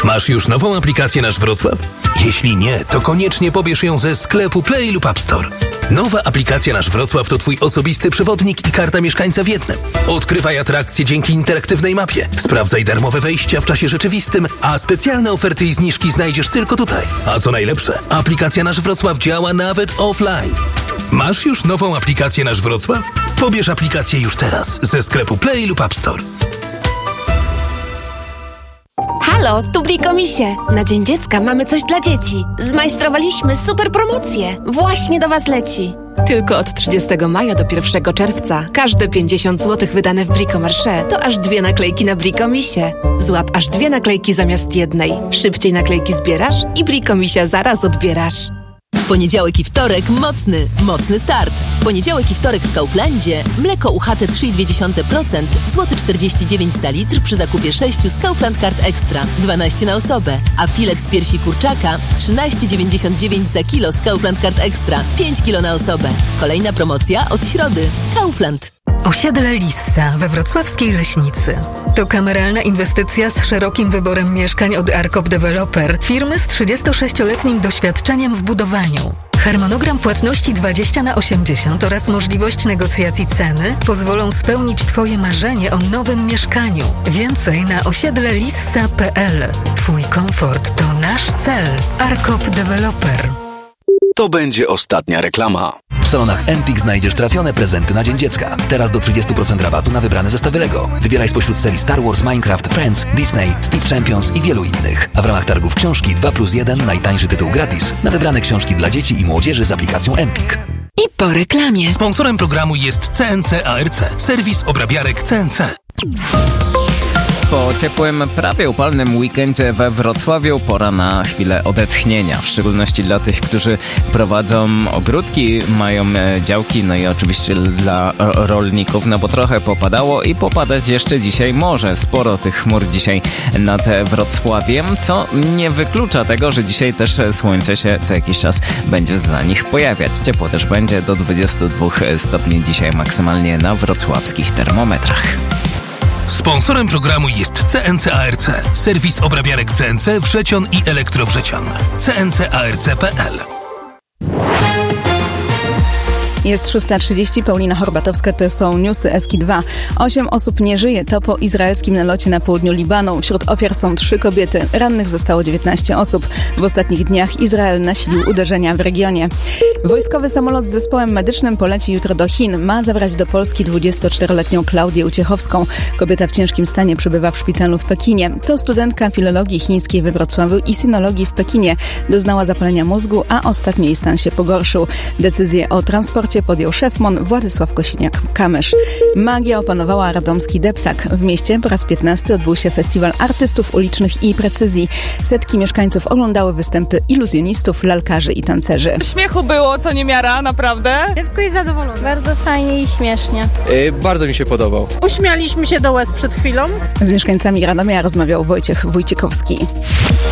Masz już nową aplikację Nasz Wrocław? Jeśli nie, to koniecznie pobierz ją ze sklepu Play lub App Store. Nowa aplikacja Nasz Wrocław to Twój osobisty przewodnik i karta mieszkańca w jednym. Odkrywaj atrakcje dzięki interaktywnej mapie. Sprawdzaj darmowe wejścia w czasie rzeczywistym, a specjalne oferty i zniżki znajdziesz tylko tutaj. A co najlepsze, aplikacja Nasz Wrocław działa nawet offline. Masz już nową aplikację Nasz Wrocław? Pobierz aplikację już teraz ze sklepu Play lub App Store. Halo, tu Brikomisie. Na Dzień Dziecka mamy coś dla dzieci. Zmajstrowaliśmy super promocję. Właśnie do Was leci. Tylko od 30 maja do 1 czerwca każde 50 zł wydane w Bricomarché to aż 2 naklejki na Brikomisie. Złap aż 2 naklejki zamiast jednej. Szybciej naklejki zbierasz i Brikomisia zaraz odbierasz. W poniedziałek i wtorek mocny start. W poniedziałek i wtorek w Kauflandzie mleko UHT 3,2%, złoty 49 za litr przy zakupie 6 z Kaufland Card Extra, 12 na osobę. A filet z piersi kurczaka 13,99 za kilo z Kaufland Card Extra, 5 kilo na osobę. Kolejna promocja od środy. Kaufland. Osiedle Lissa we wrocławskiej Leśnicy. To kameralna inwestycja z szerokim wyborem mieszkań od Arkop Developer, firmy z 36-letnim doświadczeniem w budowaniu. Harmonogram płatności 20/80 oraz możliwość negocjacji ceny pozwolą spełnić Twoje marzenie o nowym mieszkaniu. Więcej na osiedlelissa.pl. Twój komfort to nasz cel. Arkop Developer. To będzie ostatnia reklama. W salonach Empik znajdziesz trafione prezenty na Dzień Dziecka. Teraz do 30% rabatu na wybrane zestawy Lego. Wybieraj spośród serii Star Wars, Minecraft, Friends, Disney, Steve Champions i wielu innych. A w ramach targów książki 2+1 najtańszy tytuł gratis na wybrane książki dla dzieci i młodzieży z aplikacją Empik. I po reklamie. Sponsorem programu jest CNC ARC, serwis obrabiarek CNC. Po ciepłym, prawie upalnym weekendzie we Wrocławiu pora na chwilę odetchnienia, w szczególności dla tych, którzy prowadzą ogródki, mają działki, no i oczywiście dla rolników, no bo trochę popadało i popadać jeszcze dzisiaj może. Sporo tych chmur dzisiaj nad Wrocławiem, co nie wyklucza tego, że dzisiaj też słońce się co jakiś czas będzie za nich pojawiać. Ciepło też będzie do 22 stopni dzisiaj maksymalnie na wrocławskich termometrach. Sponsorem programu jest CNC ARC, serwis obrabiarek CNC Wrzecion i Elektrowrzecion. cncarc.pl. Jest 6:30, Paulina Horbatowska, to są newsy Eski2. 8 osób nie żyje, to po izraelskim nalocie na południu Libanu. Wśród ofiar są 3 kobiety, rannych zostało 19 osób. W ostatnich dniach Izrael nasilił uderzenia w regionie. Wojskowy samolot z zespołem medycznym poleci jutro do Chin. Ma zabrać do Polski 24-letnią Klaudię Uciechowską. Kobieta w ciężkim stanie przebywa w szpitalu w Pekinie. To studentka filologii chińskiej we Wrocławiu i sinologii w Pekinie. Doznała zapalenia mózgu, a ostatnio jej stan się pogorszył. Decyzję o transporcie podjął szef MON Władysław Kosiniak-Kamysz. Magia opanowała radomski deptak. W mieście po raz 15 odbył się festiwal artystów ulicznych i precyzji. Setki mieszkańców oglądały występy iluzjonistów, lalkarzy i tancerzy. Śmiechu było co niemiara, naprawdę. Dziecko jest zadowolone. Bardzo fajnie i śmiesznie. Bardzo mi się podobał. Uśmialiśmy się do łez przed chwilą. Z mieszkańcami Radomia rozmawiał Wojciech Wójcikowski.